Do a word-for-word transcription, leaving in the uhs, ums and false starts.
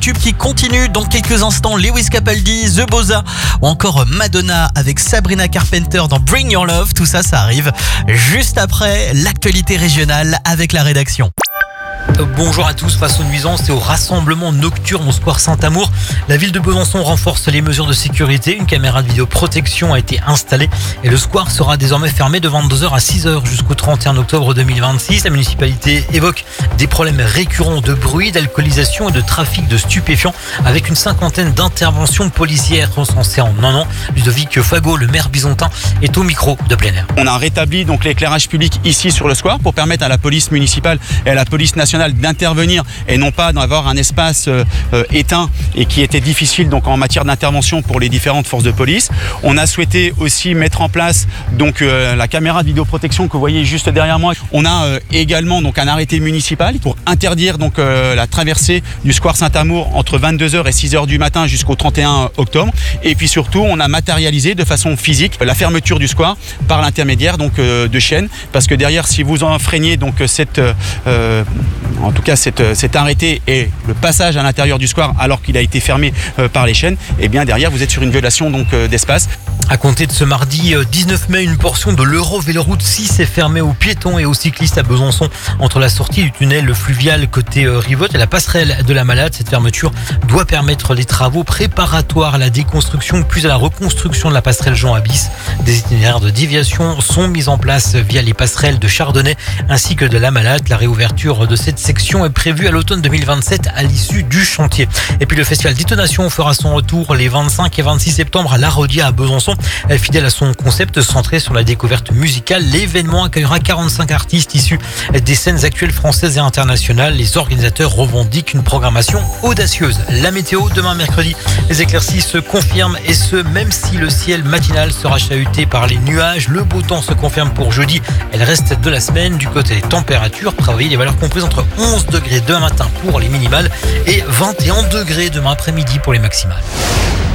tubes qui continuent dans quelques instants. Lewis Capaldi, The Boza ou encore Madonna avec Sabrina Carpenter dans Bring Your Love. Tout ça, ça arrive juste après l'actualité régionale avec la rédaction. Bonjour à tous. Face aux nuisances et au rassemblement nocturne au square Saint-Amour, la ville de Besançon renforce les mesures de sécurité. Une caméra de vidéoprotection a été installée et le square sera désormais fermé de vingt-deux heures à six heures jusqu'au trente et un octobre deux mille vingt-six. La municipalité évoque des problèmes récurrents de bruit, d'alcoolisation et de trafic de stupéfiants avec une cinquantaine d'interventions policières recensées en un an. Ludovic Fagot, le maire bisontin, est au micro de plein air. On a rétabli donc l'éclairage public ici sur le square pour permettre à la police municipale et à la police nationale d'intervenir et non pas d'avoir un espace euh, éteint et qui était difficile donc en matière d'intervention pour les différentes forces de police. On a souhaité aussi mettre en place donc euh, la caméra de vidéoprotection que vous voyez juste derrière moi. On a euh, également donc un arrêté municipal pour interdire donc euh, la traversée du square Saint-Amour entre vingt-deux heures et six heures du matin jusqu'au trente et un octobre. Et puis surtout, on a matérialisé de façon physique la fermeture du square par l'intermédiaire donc euh, de chaînes, parce que derrière, si vous enfreignez donc cette euh, en tout cas cet, cet arrêté et le passage à l'intérieur du square alors qu'il a été fermé euh, par les chaînes, et bien derrière vous êtes sur une violation donc euh, d'espace. À compter de ce mardi dix-neuf mai, une portion de l'Eurovéloroute six est fermée aux piétons et aux cyclistes à Besançon entre la sortie du tunnel fluvial côté Rivotte et la passerelle de la Malade. Cette fermeture doit permettre les travaux préparatoires à la déconstruction puis à la reconstruction de la passerelle Jean Abyss. Des itinéraires de déviation sont mis en place via les passerelles de Chardonnay ainsi que de la Malade. La réouverture de cette section est prévue à l'automne deux mille vingt-sept à l'issue du chantier. Et puis le festival Détonation fera son retour les vingt-cinq et vingt-six septembre à La Rodière à Besançon. Fidèle à son concept centré sur la découverte musicale, l'événement accueillera quarante-cinq artistes issus des scènes actuelles françaises et internationales. Les organisateurs revendiquent une programmation audacieuse. La météo, demain mercredi, les éclaircies se confirment et ce, même si le ciel matinal sera chahuté par les nuages. Le beau temps se confirme pour jeudi et le reste de la semaine. Du côté des températures, prévoyez les valeurs comprises entre onze degrés demain matin pour les minimales et vingt et un degrés demain après-midi pour les maximales.